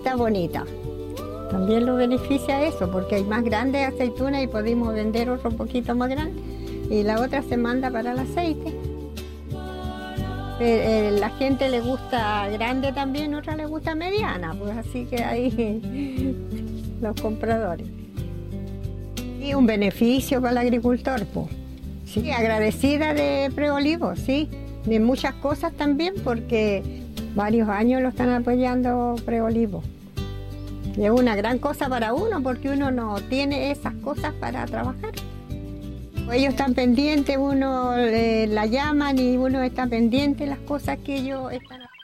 está bonita. También lo beneficia eso, porque hay más grandes aceitunas y podemos vender otro poquito más grande. Y la otra se manda para el aceite. La gente le gusta grande también, otra le gusta mediana, pues así que ahí los compradores. Y un beneficio para el agricultor, pues. Sí, agradecida de Preolivo, sí, de muchas cosas también, porque varios años lo están apoyando Preolivo. Y es una gran cosa para uno, porque uno no tiene esas cosas para trabajar. Ellos están pendientes, uno la llaman y uno está pendiente de las cosas que ellos están haciendo.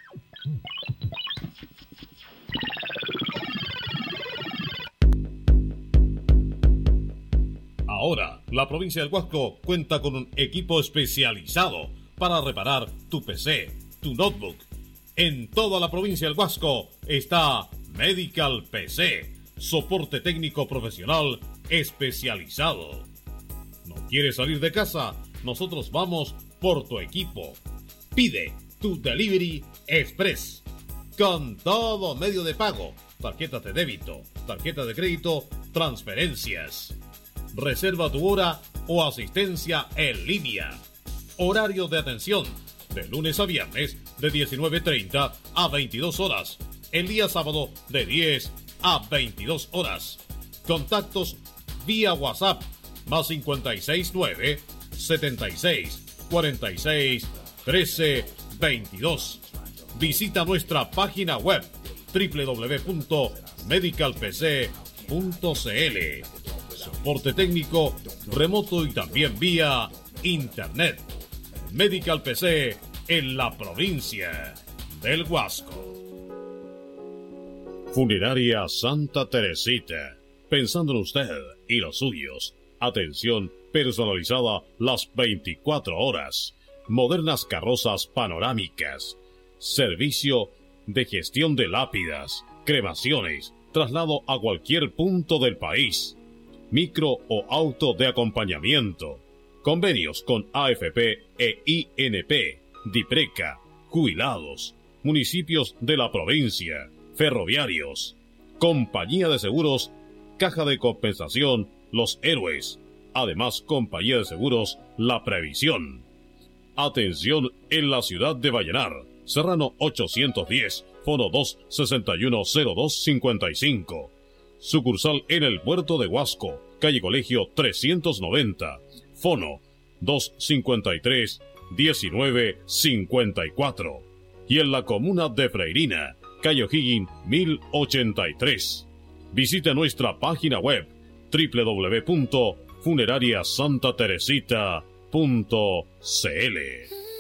Ahora, la provincia del Huasco cuenta con un equipo especializado para reparar tu PC, tu notebook. En toda la provincia del Huasco está Medical PC, soporte técnico profesional especializado. ¿No quieres salir de casa? Nosotros vamos por tu equipo. Pide tu Delivery Express con todo medio de pago, tarjetas de débito, tarjeta de crédito, transferencias. Reserva tu hora o asistencia en línea. Horario de atención de lunes a viernes de 19:30 a 22 horas. El día sábado de 10 a 22 horas. Contactos vía WhatsApp más 569 76 46 13 22. Visita nuestra página web www.medicalpc.cl. Soporte técnico remoto y también vía internet. Medical PC en la provincia del Huasco. Funeraria Santa Teresita. Pensando en usted y los suyos. Atención personalizada las 24 horas. Modernas carrozas panorámicas. Servicio de gestión de lápidas, cremaciones, traslado a cualquier punto del país. Micro o auto de acompañamiento. Convenios con AFP e INP, DIPRECA, jubilados, municipios de la provincia, ferroviarios, compañía de seguros, caja de compensación, Los Héroes. Además, compañía de seguros, La Previsión. Atención en la ciudad de Vallenar. Serrano 810, fono 2610255. Sucursal en el puerto de Huasco, calle Colegio 390, fono 253-1954. Y en la comuna de Freirina, calle O'Higgins 1083. Visite nuestra página web www.funerariasantateresita.cl.